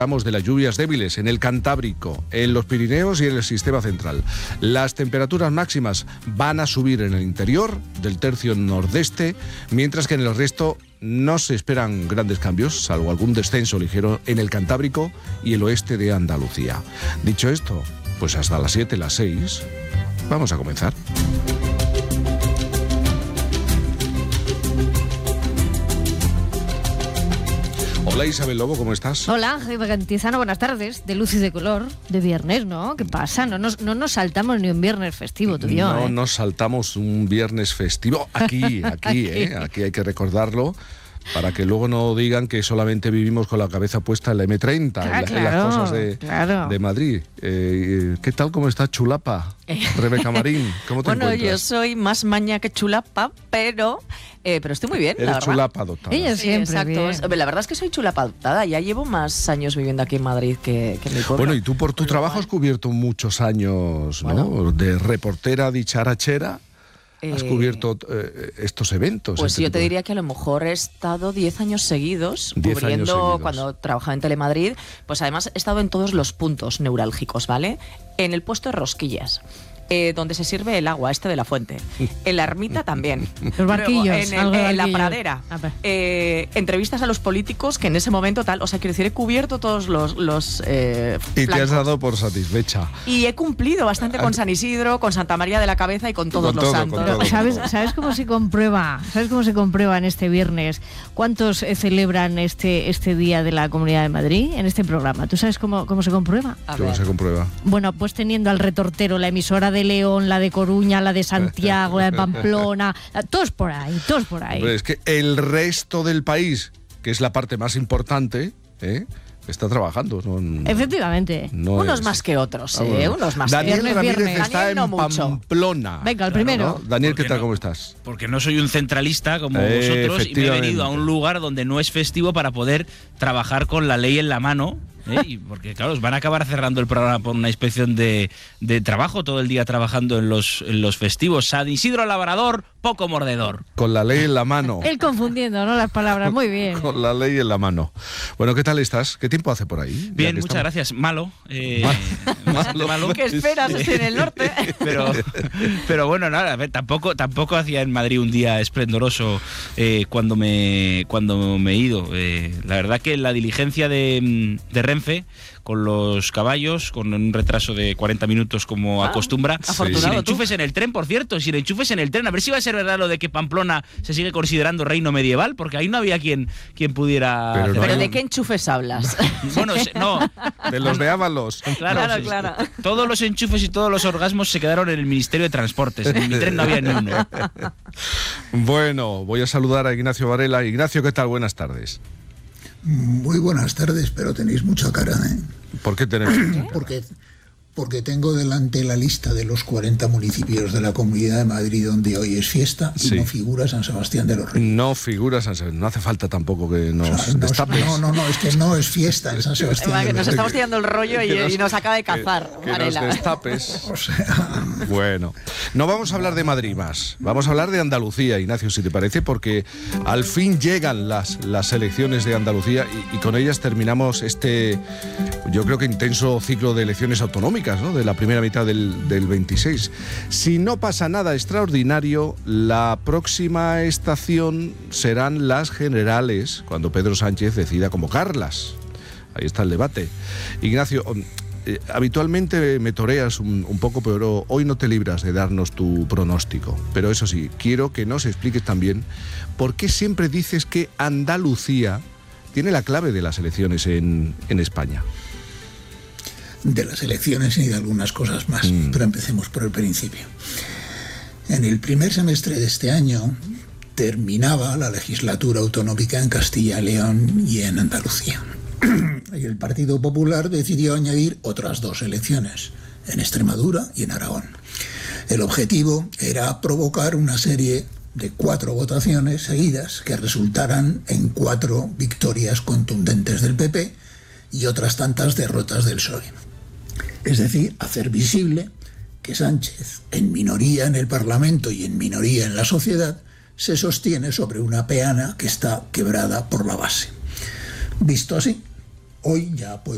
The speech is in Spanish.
Hablamos de las lluvias débiles en el Cantábrico, en los Pirineos y en el sistema central. Las temperaturas máximas van a subir en el interior del tercio nordeste, mientras que en el resto no se esperan grandes cambios, salvo algún descenso ligero en el Cantábrico y el oeste de Andalucía. Dicho esto, pues hasta las 7, las 6, vamos a comenzar. Hola Isabel Lobo, ¿cómo estás? Hola Ángel Cantizano, buenas tardes. De luz y de color, de viernes, ¿no? ¿Qué pasa? No nos saltamos ni un viernes festivo, tú y yo. No nos saltamos un viernes festivo. Aquí hay que recordarlo, para que luego no digan que solamente vivimos con la cabeza puesta en la M30, en las cosas de Madrid. ¿Qué tal? ¿Cómo está Chulapa? Rebeca Marín, ¿cómo te encuentras? Yo soy más maña que chulapa, pero estoy muy bien, la verdad. Eres chulapa adoptada. Ella siempre, exacto. bien. La verdad es que soy chulapa adoptada. Ya llevo más años viviendo aquí en Madrid que en mi pueblo. Bueno, y tú por tu trabajo has cubierto muchos años, ¿no? Bueno. De reportera dicharachera. ¿Has cubierto estos eventos? Pues yo te diría que a lo mejor he estado 10 años seguidos 10 cubriendo años seguidos. Cuando trabajaba en Telemadrid. Pues además he estado en todos los puntos neurálgicos, ¿vale? En el puesto de rosquillas, donde se sirve el agua de la fuente. En la ermita también. Los barquillos. Luego, en la pradera. Entrevistas a los políticos que en ese momento tal. O sea, quiero decir, he cubierto todos los y te has dado por satisfecha. Y he cumplido bastante con San Isidro, con Santa María de la Cabeza y con todos los santos. ¿Sabes cómo se comprueba? ¿Sabes cómo se comprueba en este viernes? ¿Cuántos celebran este día de la Comunidad de Madrid en este programa? ¿Tú sabes cómo se comprueba? ¿Cómo se comprueba? Bueno, pues teniendo al retortero la emisora de León, la de Coruña, la de Santiago, la de Pamplona, todos por ahí. Hombre, es que el resto del país, que es la parte más importante, está trabajando. Efectivamente. Unos más que otros, bueno. Unos más Daniel que Ramírez otros. está en Pamplona. Venga, el primero. ¿No? Daniel, ¿qué tal? No? ¿Cómo estás? Porque no soy un centralista como vosotros y me he venido a un lugar donde no es festivo para poder trabajar con la ley en la mano. Y porque claro, os van a acabar cerrando el programa por una inspección de trabajo, todo el día trabajando en los festivos. San Isidro Labrador, poco mordedor. Con la ley en la mano. Él confundiendo, ¿no? Las palabras, muy bien. Con la ley en la mano. Bueno, ¿qué tal estás? ¿Qué tiempo hace por ahí? Bien, muchas gracias. Malo. Bastante malo. ¿Qué esperas? Estoy en el norte. Pero bueno, nada, a ver, tampoco hacía en Madrid un día esplendoroso cuando me he ido. La verdad que la diligencia de Renfe, con los caballos, con un retraso de 40 minutos como acostumbra. Sin enchufes en el tren, por cierto, sin enchufes en el tren. A ver si va a ser verdad lo de que Pamplona se sigue considerando reino medieval, porque ahí no había quien pudiera... ¿Pero de qué enchufes hablas? Bueno, no. De los de Ábalos. Claro. Todos los enchufes y todos los orgasmos se quedaron en el Ministerio de Transportes. En mi tren no había ni uno. Bueno, voy a saludar a Ignacio Varela. Ignacio, ¿qué tal? Buenas tardes. Muy buenas tardes, pero tenéis mucha cara, ¿eh? ¿Por qué tenemos? Porque tengo delante la lista de los 40 municipios de la Comunidad de Madrid donde hoy es fiesta y no figura San Sebastián de los Reyes. No figura San Sebastián, no hace falta tampoco que nos destapes. No, es que no es fiesta en San Sebastián. Que nos estamos tirando el rollo y nos acaba de cazar. Que nos destapes. O sea... Bueno, no vamos a hablar de Madrid más, vamos a hablar de Andalucía, Ignacio, si te parece, porque al fin llegan las elecciones de Andalucía y con ellas terminamos yo creo que intenso ciclo de elecciones autonómicas, ¿no? De la primera mitad del 26. Si no pasa nada extraordinario, la próxima estación serán las generales, cuando Pedro Sánchez decida convocarlas. Ahí está el debate. Ignacio, habitualmente me toreas un poco, pero hoy no te libras de darnos tu pronóstico. Pero eso sí, quiero que nos expliques también por qué siempre dices que Andalucía tiene la clave de las elecciones en España. De las elecciones y de algunas cosas más, pero empecemos por el principio. En el primer semestre de este año terminaba la legislatura autonómica en Castilla y León y en Andalucía. Y el Partido Popular decidió añadir otras 2 elecciones, en Extremadura y en Aragón. El objetivo era provocar una serie de 4 votaciones seguidas que resultaran en 4 victorias contundentes del PP y otras tantas derrotas del PSOE. Es decir, hacer visible que Sánchez, en minoría en el Parlamento y en minoría en la sociedad, se sostiene sobre una peana que está quebrada por la base. Visto así, hoy ya puedo